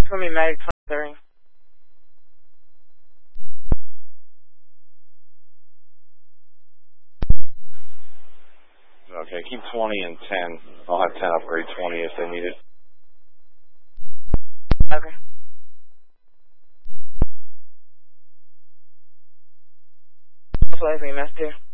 It's going to be Matic 23. Okay, keep 20 and 10. I'll have 10 upgrade 20 if they need it. Okay. That's what I think, that's there.